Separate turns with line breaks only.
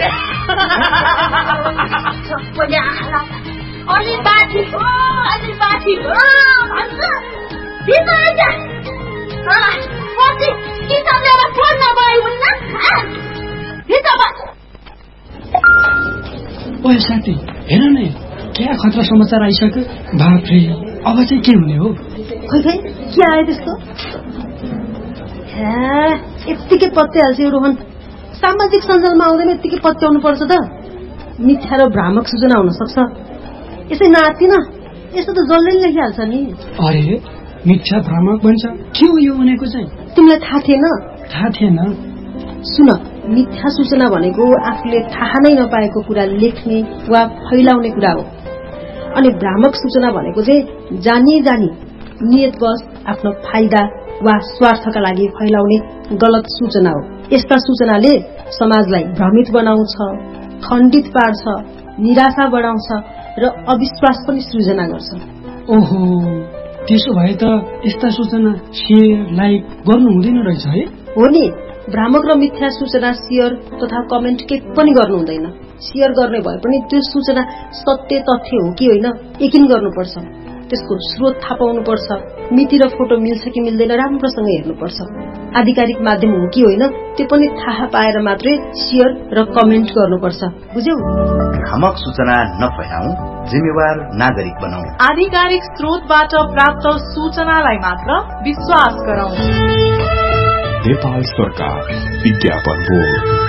अलि बाठी भन्छ पछि किताब लिएर फोन नगए हुन्न
ओए साथी हेर न क्या खतरा समाचार आइसक्यो बाफ्रे अब चाहिँ के हुने हो
खै के आयो त्यस्तो यत्तिकै पत्याइहाल्छ यो रोहन सामाजिक सञ्जालमा आउँदैन यत्तिकै पत्याउनु पर्छ त मिथ्या र भ्रामक सूचना हुन सक्छ यसै नातिन यस्तो त जसले लेखिहाल्छ नि
अरे मिथ्या भ्रामक भन्छ के हो यो भनेको चाहिँ
तिमीलाई थाहा थिएन सुन मिथ्या सूचना भनेको आफूले थाहा नै नपाएको कुरा लेख्ने वा फैलाउने कुरा हो अनि भ्रामक सूचना भनेको चाहिँ जानी नियतवश आफ्नो फाइदा वा स्वार्थका लागि फैलाउने गलत सूचना हो यस्ता सूचनाले समाजलाई भ्रमित बनाउँछ खण्डित पार्छ निराशा बढाउँछ र अविश्वास पनि सृजना गर्छ
ओहो त्यसो भए त यस्ता सूचना शेयर लाइक गर्नु हुँदैन रहेछ है
हो नि भ्रामक र मिथ्या सूचना शेयर तथा कमेन्ट के पनि गर्नु हुँदैन शेयर गर्ने भए पनि त्यो सूचना सत्य तथ्य हो कि होइन यकिन गर्नुपर्छ त्यसको स्रोत थाहा पाउनुपर्छ मिति र फोटो मिल्छ कि मिल्दैन राम्रोसँग हेर्नुपर्छ आधिकारिक माध्यम हो कि होइन त्यो पनि थाहा पाएर मात्रै शेयर र कमेन्ट गर्नुपर्छ बुझ्यौ
भ्रामक सूचना नफैलाऊ जिम्मेवार नागरिक बनाऊ
आधिकारिक स्रोतबाट प्राप्त सूचनालाई मात्र विश्वास गरौं नेपाल सरकार विज्ञापन बोर्ड